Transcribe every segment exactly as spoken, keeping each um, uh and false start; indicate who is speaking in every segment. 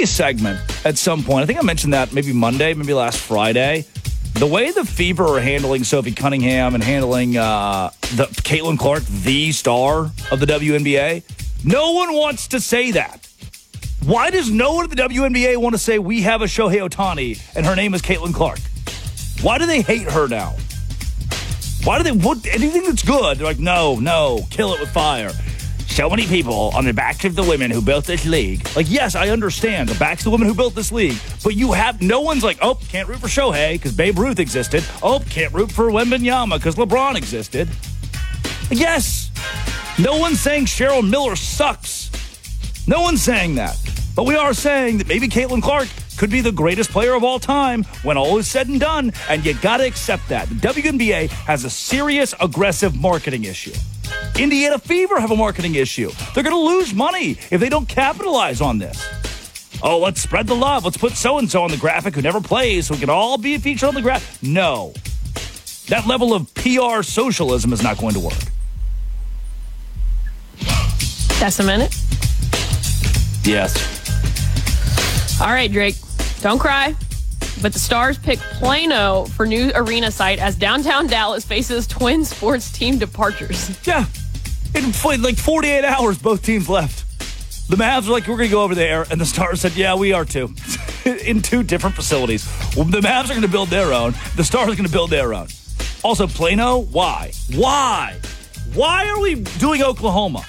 Speaker 1: a segment at some point. I think I mentioned that maybe Monday, maybe last Friday. The way the Fever are handling Sophie Cunningham and handling uh, the Caitlin Clark, the star of the W N B A, no one wants to say that. Why does no one at the W N B A want to say we have a Shohei Ohtani and her name is Caitlin Clark? Why do they hate her now? Why do they what anything that's good? They're like, no, no, kill it with fire. So many people on the backs of the women who built this league. Like, yes, I understand the backs of the women who built this league, but you have no one's like, oh, can't root for Shohei because Babe Ruth existed. Oh, can't root for Wembanyama because LeBron existed. Yes, no one's saying Cheryl Miller sucks. No one's saying that, but we are saying that maybe Caitlin Clark could be the greatest player of all time when all is said and done, and you got to accept that. The W N B A has a serious, aggressive marketing issue. Indiana Fever have a marketing issue. They're going to lose money if they don't capitalize on this. Oh, let's spread the love. Let's put so-and-so on the graphic who never plays so we can all be featured on the graphic. No. That level of P R socialism is not going to work.
Speaker 2: That's a minute?
Speaker 1: Yes.
Speaker 2: All right, Drake. Don't cry. But the Stars pick Plano for new arena site as downtown Dallas faces twin sports team departures.
Speaker 1: Yeah. In like forty-eight hours, both teams left. The Mavs were like, we're going to go over there. And the Stars said, yeah, we are too. In two different facilities. Well, the Mavs are going to build their own. The Stars are going to build their own. Also, Plano, why? Why? Why are we doing Oklahoma?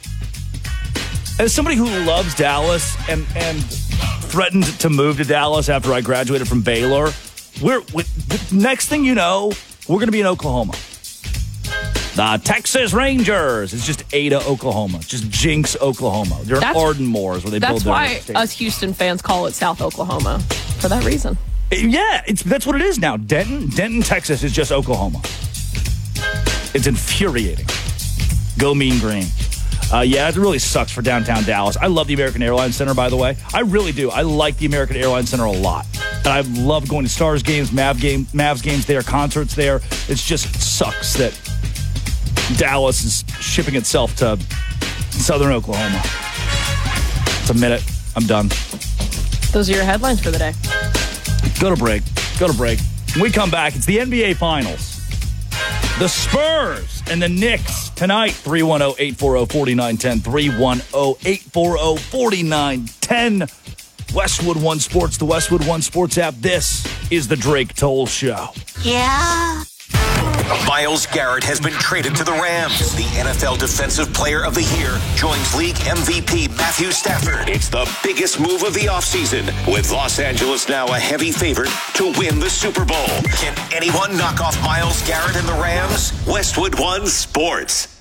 Speaker 1: As somebody who loves Dallas and and threatened to move to Dallas after I graduated from Baylor, we're we, the next thing you know, we're going to be in Oklahoma. The Texas Rangers. It's just Ada, Oklahoma. Just Jinx, Oklahoma. They're
Speaker 2: That's-
Speaker 1: Ardmores where they build
Speaker 2: That's
Speaker 1: their
Speaker 2: why
Speaker 1: stadium.
Speaker 2: us Houston fans call it South Oklahoma, for that reason.
Speaker 1: Yeah, it's that's what it is now. Denton, Denton, Texas is just Oklahoma. It's infuriating. Go Mean Green. Uh, yeah, it really sucks for downtown Dallas. I love the American Airlines Center, by the way. I really do. I like the American Airlines Center a lot. And I love going to Stars games, Mav game, Mavs games there, concerts there. It just sucks that Dallas is shipping itself to southern Oklahoma. It's a minute. I'm done.
Speaker 2: Those are your headlines for the day.
Speaker 1: Go to break. Go to break. When we come back, it's the N B A Finals. The Spurs and the Knicks tonight. three one zero, eight four zero, four nine one zero. three one zero, eight four zero, four nine one zero. Westwood One Sports, the Westwood One Sports app. This is the Drake Toll Show.
Speaker 3: Yeah.
Speaker 4: Myles Garrett has been traded to the Rams. The N F L Defensive Player of the Year joins league M V P Matthew Stafford. It's the biggest move of the offseason, with Los Angeles now a heavy favorite to win the Super Bowl. Can anyone knock off Myles Garrett and the Rams? Westwood One Sports.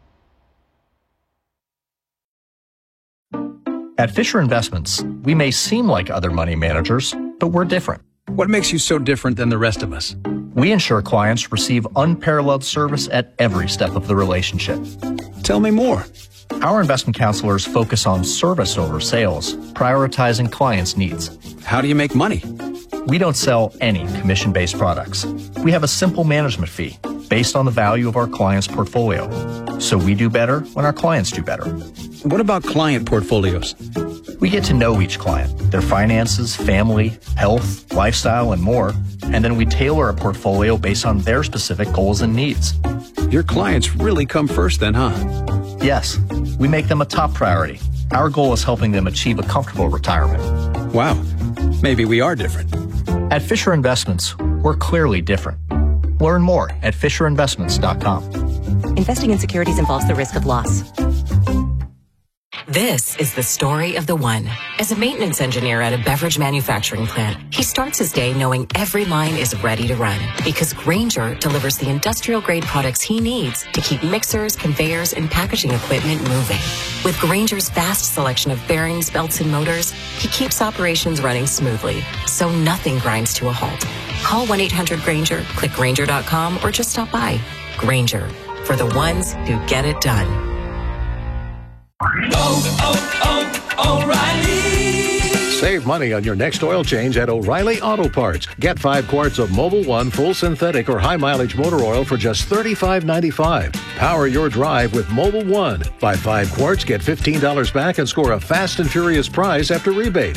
Speaker 5: At Fisher Investments, we may seem like other money managers, but we're different.
Speaker 6: What makes you so different than the rest of us?
Speaker 5: We ensure clients receive unparalleled service at every step of the relationship.
Speaker 6: Tell me more.
Speaker 5: Our investment counselors focus on service over sales, prioritizing clients' needs.
Speaker 6: How do you make money?
Speaker 5: We don't sell any commission-based products. We have a simple management fee based on the value of our client's portfolio. So we do better when our clients do better.
Speaker 6: What about client portfolios?
Speaker 5: We get to know each client, their finances, family, health, lifestyle, and more, and then we tailor a portfolio based on their specific goals and needs.
Speaker 6: Your clients really come first then, huh?
Speaker 5: Yes, we make them a top priority. Our goal is helping them achieve a comfortable retirement.
Speaker 6: Wow, maybe we are different.
Speaker 5: At Fisher Investments, we're clearly different. Learn more at fisher investments dot com.
Speaker 7: Investing in securities involves the risk of loss.
Speaker 8: This is the story of the one. As a maintenance engineer at a beverage manufacturing plant, he starts his day knowing every line is ready to run because Grainger delivers the industrial-grade products he needs to keep mixers, conveyors, and packaging equipment moving. With Grainger's vast selection of bearings, belts, and motors, he keeps operations running smoothly, so nothing grinds to a halt. Call one eight hundred Grainger, click Grainger dot com, or just stop by. Grainger, for the ones who get it done.
Speaker 9: Oh, oh, oh, O'Reilly.
Speaker 10: Save money on your next oil change at O'Reilly Auto Parts. Get five quarts of Mobil One full synthetic or high mileage motor oil for just thirty-five ninety-five. Power your drive with Mobil One. Buy five quarts, get fifteen dollars back, and score a fast and furious prize after rebate.